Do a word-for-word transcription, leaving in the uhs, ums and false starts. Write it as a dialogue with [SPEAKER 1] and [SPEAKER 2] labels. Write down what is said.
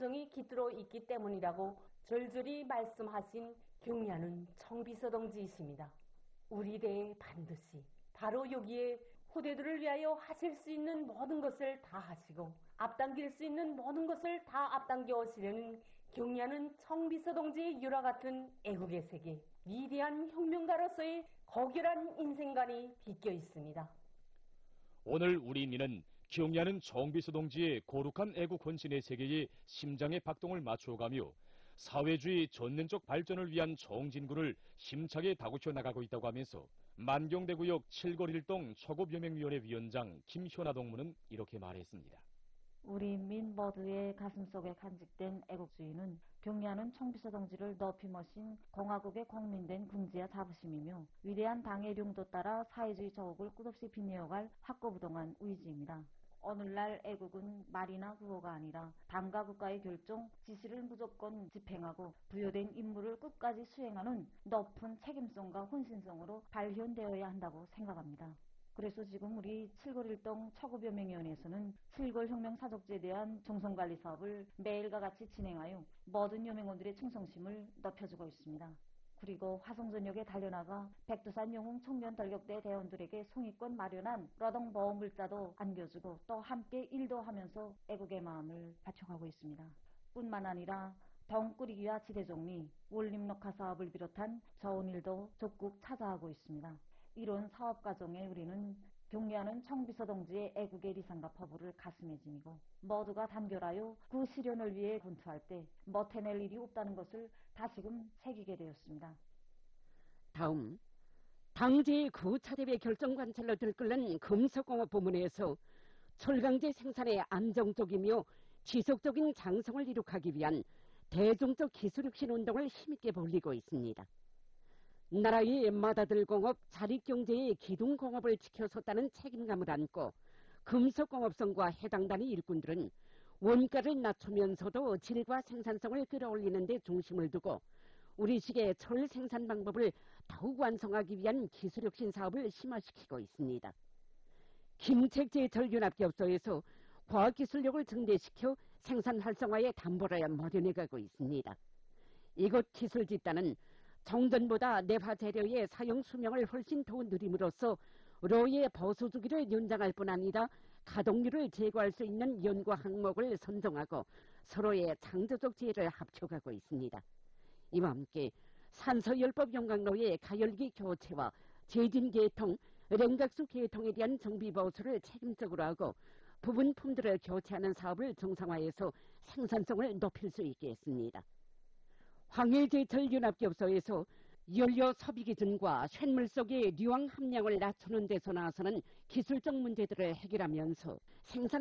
[SPEAKER 1] 감정이 깃들어 있기 때문이라고 절절히 말씀하신 경리하는 청비서 동지이십니다. 우리 대에 반드시 바로 여기에 후대들을 위하여 하실 수 있는 모든 것을 다 하시고 앞당길 수 있는 모든 것을 다 앞당겨 오시려는 경리하는 청비서 동지의 유라 같은 애국의 세계, 위대한 혁명가로서의 거결한 인생관이 비껴 있습니다.
[SPEAKER 2] 오늘 우리 인민은 경리하는 청비서 동지의 거룩한 애국 헌신의 세계에 심장의 박동을 맞춰가며 사회주의 전능적 발전을 위한 정진구를 힘차게 다구쳐 나가고 있다고 하면서 만경대구역 칠거일동 초급여명위원회 위원장 김현아 동무는 이렇게 말했습니다.
[SPEAKER 3] 우리 인민 모두의 가슴속에 간직된 애국주의는 경리하는 청비서 동지를 높이 모신 공화국의 국민된 긍지와 자부심이며 위대한 당의 룡도 따라 사회주의 저국을 끝없이 빛내어갈 확고부동한 의지입니다. 오늘날 애국은 말이나 구호가 아니라 당과 국가의 결정, 지시를 무조건 집행하고 부여된 임무를 끝까지 수행하는 높은 책임성과 헌신성으로 발현되어야 한다고 생각합니다. 그래서 지금 우리 칠거일동 초급여명위원회에서는 칠거혁명 사족지에 대한 정성관리 사업을 매일과 같이 진행하여 모든 여명원들의 충성심을 높여주고 있습니다. 그리고 화성전역에 달려나가 백두산 영웅 청년 돌격대 대원들에게 송이권 마련한 노동보험물자도 안겨주고 또 함께 일도 하면서 애국의 마음을 바쳐가고 있습니다. 뿐만 아니라 덩꾸리기와 지대정리, 원림녹화 사업을 비롯한 좋은 일도 적극 찾아하고 있습니다. 이런 사업 과정에 우리는 경리하는 청비서 동지의 애국의 리상과 포부를 가슴에 지니고 모두가 단결하여 그 실현을 위해 분투할 때 못해낼 일이 없다는 것을 다시금 새기게 되었습니다.
[SPEAKER 4] 다음, 당제의 구차대배 결정관찰로 들끓는 금속공업 부문에서 철강제 생산의 안정적이며 지속적인 장성을 이룩하기 위한 대중적 기술혁신 운동을 힘있게 벌이고 있습니다. 나라의 맏아들공업 자립경제의 기둥공업을 지켜섰다는 책임감을 안고 금속공업성과 해당 단위 일꾼들은 원가를 낮추면서도 질과 생산성을 끌어올리는 데 중심을 두고 우리식의 철 생산 방법을 더욱 완성하기 위한 기술혁신 사업을 심화시키고 있습니다. 김책제철융합기업소에서 과학기술력을 증대시켜 생산 활성화에 담보를 마련해가고 있습니다. 이곳 기술집단은 정전보다 내화 재료의 사용 수명을 훨씬 더 늘림으로써 로의 보수 주기를 연장할 뿐 아니라 가동률을 제고할 수 있는 연구 항목을 선정하고 서로의 창조적 지혜를 합쳐가고 있습니다. 이와 함께 산소열법 용광로의 가열기 교체와 재진 개통, 냉각수 개통에 대한 정비 보수를 책임적으로 하고 부분 품들을 교체하는 사업을 정상화해서 생산성을 높일 수 있게 했습니다. 황해제철융합기업소에서 연료 소비 기준과 쇳물 속의 유황 함량을 낮추는 데서 나서는 기술적 문제들을 해결하면서 생산